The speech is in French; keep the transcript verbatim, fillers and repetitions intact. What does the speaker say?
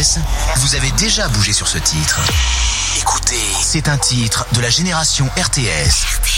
S, vous avez déjà bougé sur ce titre. Écoutez, c'est un titre de la génération R T S.